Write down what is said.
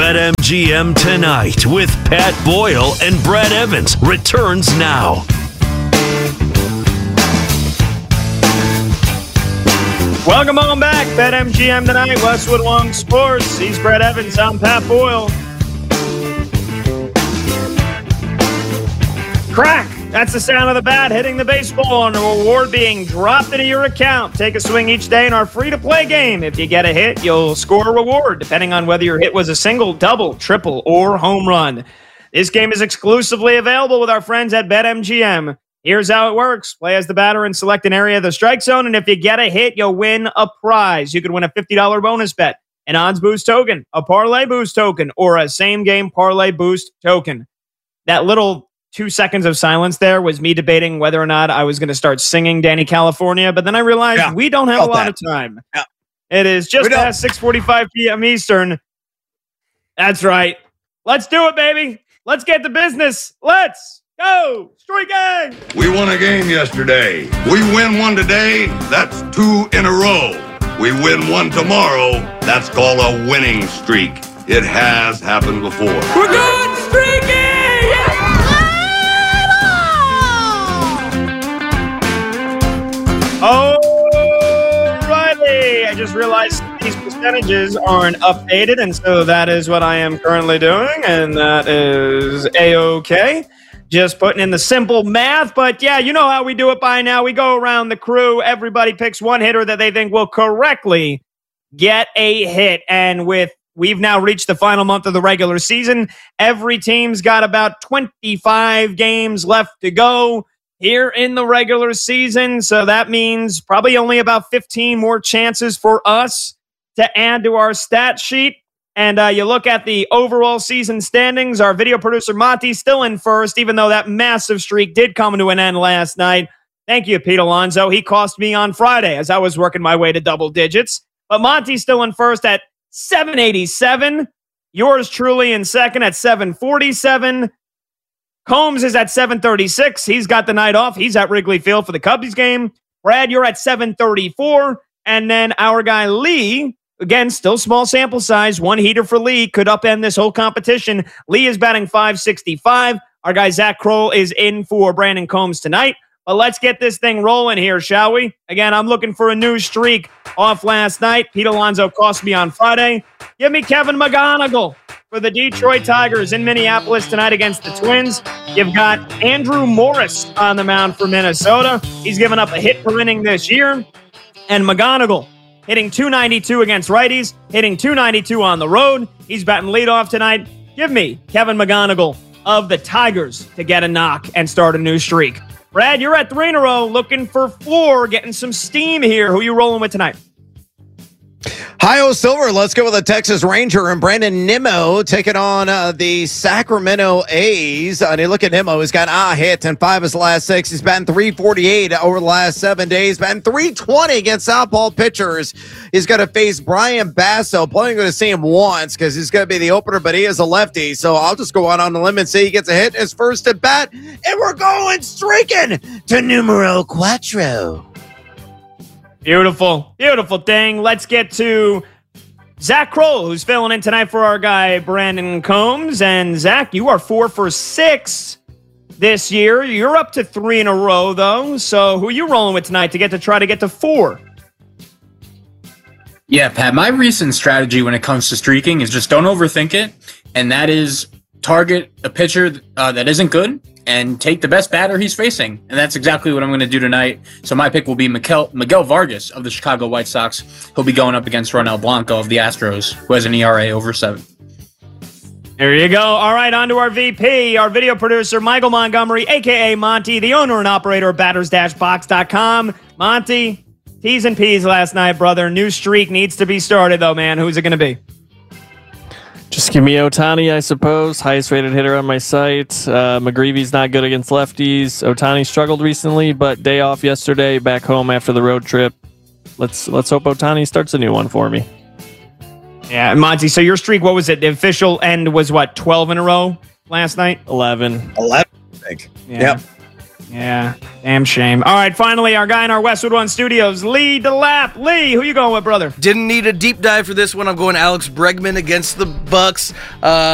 BetMGM Tonight with Pat Boyle and Brad Evans returns now. Welcome on back. BetMGM Tonight, Westwood Long Sports. He's Brad Evans. I'm Pat Boyle. Crack! That's the sound of the bat hitting the baseball and a reward being dropped into your account. Take a swing each day in our free-to-play game. If you get a hit, you'll score a reward, depending on whether your hit was a single, double, triple, or home run. This game is exclusively available with our friends at BetMGM. Here's how it works. Play as the batter and select an area of the strike zone, and if you get a hit, you'll win a prize. You could win a $50 bonus bet, an odds boost token, a parlay boost token, or a same-game parlay boost token. That little 2 seconds of silence there was me debating whether or not I was going to start singing Danny California, but then I realized we don't have a lot of time. Yeah. It is just past 6:45 p.m. Eastern. That's right. Let's do it, baby. Let's get to business. Let's go. Streaking. We won a game yesterday. We win one today. That's 2 in a row. We win one tomorrow. That's called a winning streak. It has happened before. We're good streaking. Alrighty, I just realized these percentages aren't updated, and so that is what I am currently doing, and that is A-OK. Just putting in the simple math, but yeah, you know how we do it by now. We go around the crew, everybody picks one hitter that they think will correctly get a hit, and we've now reached the final month of the regular season. Every team's got about 25 games left to go here in the regular season, so that means probably only about 15 more chances for us to add to our stat sheet. And you look at the overall season standings, our video producer Monty still in first, even though that massive streak did come to an end last night. Thank you, Pete Alonso. He cost me on Friday as I was working my way to double digits. But Monty's still in first at 787. Yours truly in second at 747. Combs is at 736. He's got the night off. He's at Wrigley Field for the Cubbies game. Brad, you're at 734. And then our guy Lee, again, still small sample size. One heater for Lee could upend this whole competition. Lee is batting 565. Our guy Zach Kroll is in for Brandon Combs tonight. But let's get this thing rolling here, shall we? Again, I'm looking for a new streak off last night. Pete Alonso cost me on Friday. Give me Kevin McGonigal for the Detroit Tigers in Minneapolis tonight against the Twins. You've got Andrew Morris on the mound for Minnesota. He's given up a hit per inning this year. And McGonigal hitting .292 against righties, hitting .292 on the road. He's batting leadoff tonight. Give me Kevin McGonigal of the Tigers to get a knock and start a new streak. Brad, you're at 3 in a row, looking for 4, getting some steam here. Who you rolling with tonight? Hi-O Silver, let's go with the Texas Ranger and Brandon Nimmo taking on the Sacramento A's. And you look at Nimmo, he's got a hit in 5 of his last 6. He's batting .348 over the last 7 days, batting .320 against southpaw pitchers. He's going to face Brian Basso. Probably going to see him once because he's going to be the opener, but he is a lefty. So I'll just go out on the limb and say he gets a hit in his first at bat. And we're going streaking to numero cuatro. Beautiful. Beautiful thing. Let's get to Zach Kroll, who's filling in tonight for our guy, Brandon Combs. And Zach, you are 4 for 6 this year. You're up to 3 in a row, though. So who are you rolling with tonight to try to get to 4? Yeah, Pat, my recent strategy when it comes to streaking is just don't overthink it. And that is target a pitcher that isn't good and take the best batter he's facing. And that's exactly what I'm going to do tonight. So my pick will be Miguel Vargas of the Chicago White Sox. He'll be going up against Ronel Blanco of the Astros, who has an ERA over 7. There you go. All right, on to our VP, our video producer, Michael Montgomery, a.k.a. Monty, the owner and operator of batters-box.com. Monty, T's and P's last night, brother. New streak needs to be started, though, man. Who's it going to be? Just give me Ohtani, I suppose. Highest rated hitter on my site. McGreevy's not good against lefties. Ohtani struggled recently, but day off yesterday, back home after the road trip. Let's hope Ohtani starts a new one for me. Yeah, Monty, so your streak, what was it? The official end was, 12 in a row last night? 11. 11, I think. Yeah. Yeah, damn shame. All right, finally, our guy in our Westwood One studios, Lee DeLapp. Lee, who you going with, brother? Didn't need a deep dive for this one. I'm going Alex Bregman against the Bucks.